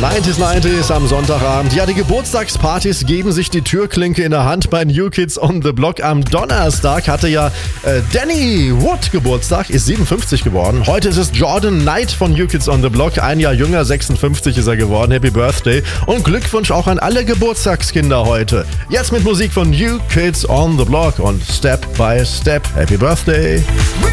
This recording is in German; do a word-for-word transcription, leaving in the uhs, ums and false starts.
neunzig neunzig am Sonntagabend. Ja, die Geburtstagspartys geben sich die Türklinke in der Hand bei New Kids on the Block. Am Donnerstag hatte ja äh, Danny Wood Geburtstag, ist siebenundfünfzig geworden. Heute ist es Jordan Knight von New Kids on the Block. Ein Jahr jünger, sechsundfünfzig ist er geworden. Happy Birthday. Und Glückwunsch auch an alle Geburtstagskinder heute. Jetzt mit Musik von New Kids on the Block und Step by Step. Happy Birthday.